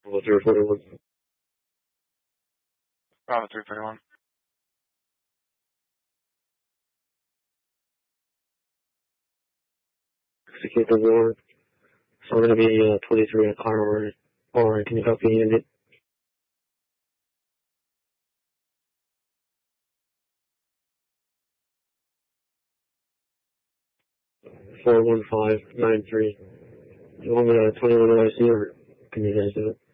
041. Bravo 331. Execute the war. So we're going to be 23 at Armory. Alright, can you help me in it? 41593. You want me to 21 IC or can you guys do it?